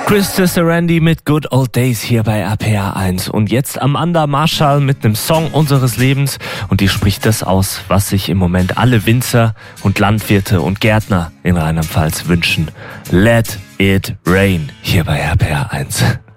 Krista Sarandi mit Good Old Days hier bei RPR 1. Und jetzt Amanda Marshall mit einem Song unseres Lebens. Und die spricht das aus, was sich im Moment alle Winzer und Landwirte und Gärtner in Rheinland-Pfalz wünschen. Let it rain hier bei RPR 1.